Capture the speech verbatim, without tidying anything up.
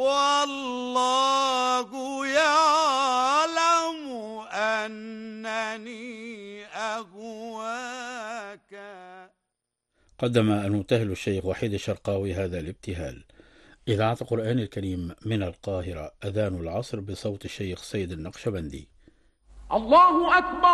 والله يعلم أنني أهواك. قدم المبتهل الشيخ وحيد الشرقاوي هذا الابتهال. إذاعة القرآن الكريم من القاهرة، أذان العصر بصوت الشيخ سيد النقشبندي. الله أكبر.